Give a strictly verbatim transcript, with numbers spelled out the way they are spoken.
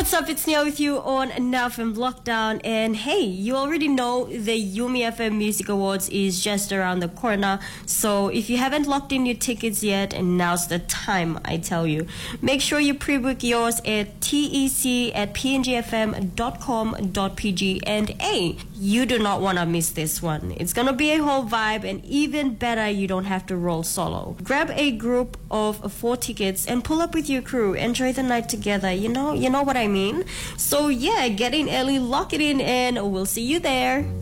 what's up? It's Nia with you on Now F M Lockdown. And hey, you already know the Yumi F M Music Awards is just around the corner. So if you haven't locked in your tickets yet, and now's the time, I tell you. Make sure you pre-book yours at tec at p n g f m dot com dot p g. And hey, you do not want to miss this one. It's going to be a whole vibe, and even better, you don't have to roll solo. Grab a group of four tickets and pull up with your crew. Enjoy the night together. You know, you know what I mean? So yeah, get in early, lock it in, and we'll see you there.